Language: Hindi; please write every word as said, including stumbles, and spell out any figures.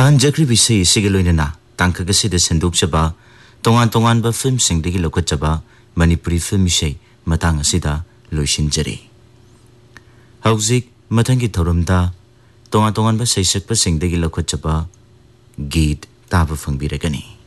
ताहनजख्री बिसई सिगलोइनना तांखगसिद सेंदोकचबा तोंगान तोंगान बा फिल्म सिंगदगी लौखचबा मणिपुरी फिल्म इसई मतंग असिदा लोइसिनजरी हौजिक मथंगी थौरमदा तोंगान तोंगान बा सैसकपा सिंगदगी लौखचबा गीत ताब फंगबिरगनी।